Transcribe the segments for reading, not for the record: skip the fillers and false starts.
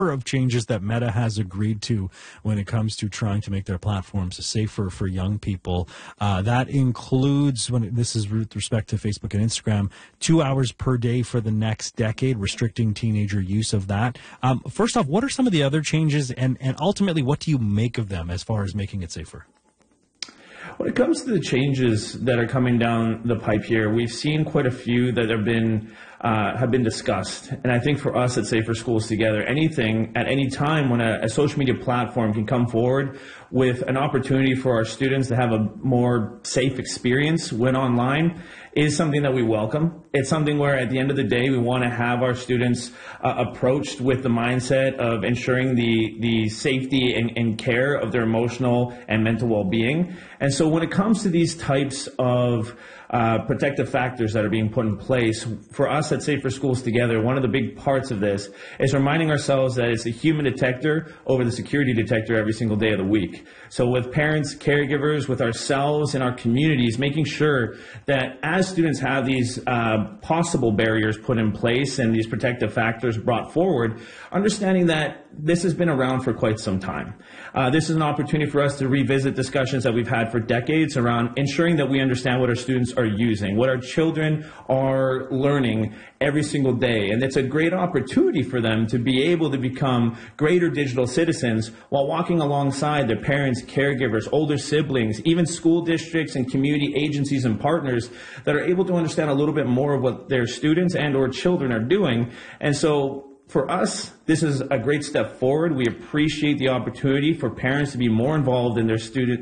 of changes that Meta has agreed to when it comes to trying to make their platforms safer for young people. That includes, this is with respect to Facebook and Instagram, 2 hours per day for the next decade, restricting teenager use of that. First off, what are some of the other changes, and ultimately, what do you make of them as far as making it safer? When it comes to the changes that are coming down the pipe here, we've seen quite a few that have been discussed. And I think for us at Safer Schools Together, anything at any time when a social media platform can come forward with an opportunity for our students to have a more safe experience when online is something that we welcome. It's something where at the end of the day, we want to have our students approached with the mindset of ensuring the safety and care of their emotional and mental well-being. And so when it comes to these types of protective factors that are being put in place, for us at Safer Schools Together, one of the big parts of this is reminding ourselves that it's the human detector over the security detector every single day of the week. So with parents, caregivers, with ourselves and our communities, making sure that as students have these possible barriers put in place and these protective factors brought forward, understanding that this has been around for quite some time. This is an opportunity for us to revisit discussions that we've had for decades around ensuring that we understand what our students are using, what our children are learning every single day. And it's a great opportunity for them to be able to become greater digital citizens while walking alongside their parents, caregivers, older siblings, even school districts and community agencies and partners that are able to understand a little bit more of what their students and or children are doing. And so for us, this is a great step forward. We appreciate the opportunity for parents to be more involved in their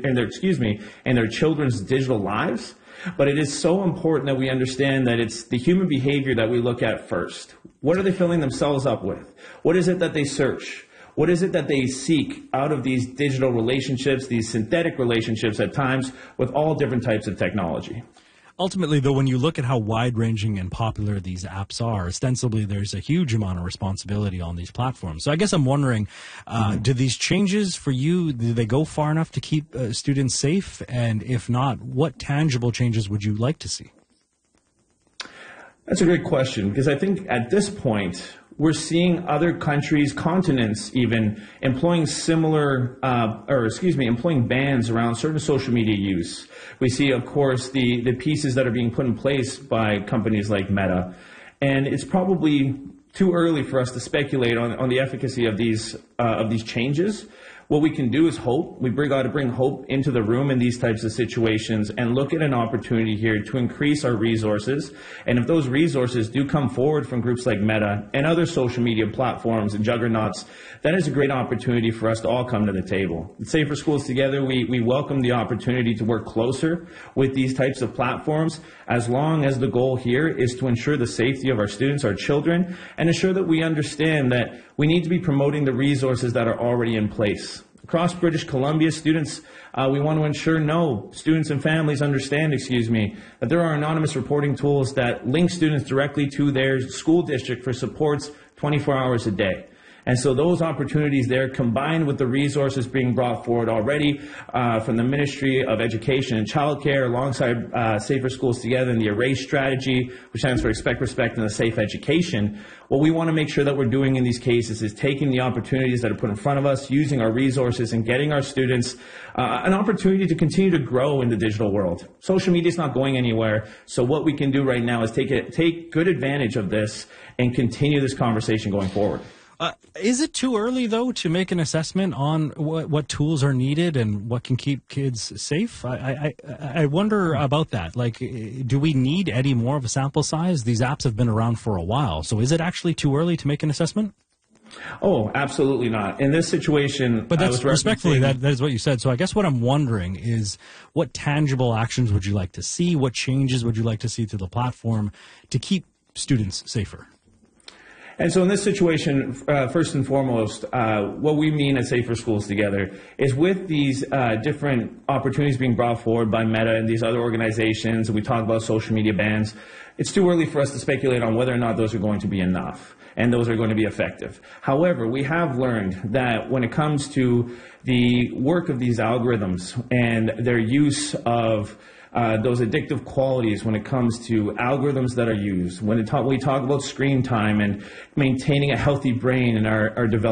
children's digital lives. But it is so important that we understand that it's the human behavior that we look at first. What are they filling themselves up with? What is it that they search? What is it that they seek out of these digital relationships, these synthetic relationships at times with all different types of technology? Ultimately, though, when you look at how wide-ranging and popular these apps are, ostensibly there's a huge amount of responsibility on these platforms. So I guess I'm wondering, do these changes for you, do they go far enough to keep students safe? And if not, what tangible changes would you like to see? That's a great question, because I think at this point, we're seeing other countries, continents even, employing employing bans around certain social media use. We see, of course, the pieces that are being put in place by companies like Meta. And it's probably too early for us to speculate on the efficacy of these changes. What we can do is hope. We got to bring hope into the room in these types of situations and look at an opportunity here to increase our resources. And if those resources do come forward from groups like Meta and other social media platforms and juggernauts, that is a great opportunity for us to all come to the table. At Safer Schools Together, we welcome the opportunity to work closer with these types of platforms, as long as the goal here is to ensure the safety of our students, our children, and ensure that we understand that we need to be promoting the resources that are already in place. Across British Columbia, students, we want to ensure students and families understand, that there are anonymous reporting tools that link students directly to their school district for supports 24 hours a day. And so those opportunities there, combined with the resources being brought forward already from the Ministry of Education and Childcare, alongside Safer Schools Together and the ERASE strategy, which stands for Expect, Respect, and a Safe Education, what we want to make sure that we're doing in these cases is taking the opportunities that are put in front of us, using our resources, and getting our students an opportunity to continue to grow in the digital world. Social media is not going anywhere, so what we can do right now is take good advantage of this and continue this conversation going forward. Is it too early, though, to make an assessment on what tools are needed and what can keep kids safe? I wonder about that. Like, do we need any more of a sample size? These apps have been around for a while. So is it actually too early to make an assessment? Oh, absolutely not. In this situation, but that's respectfully, that is what you said. So I guess what I'm wondering is, what tangible actions would you like to see? What changes would you like to see to the platform to keep students safer? And so in this situation, first and foremost, what we mean at Safer Schools Together is with these different opportunities being brought forward by Meta and these other organizations, and we talk about social media bans, it's too early for us to speculate on whether or not those are going to be enough and those are going to be effective. However, we have learned that when it comes to the work of these algorithms and their use of those addictive qualities when it comes to algorithms that are used, when we talk about screen time and maintaining a healthy brain in our development,